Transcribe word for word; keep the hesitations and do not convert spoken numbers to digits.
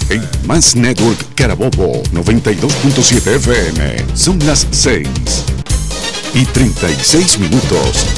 en Más Network Carabobo noventa y dos punto siete F M. Son las seis y treinta y seis minutos.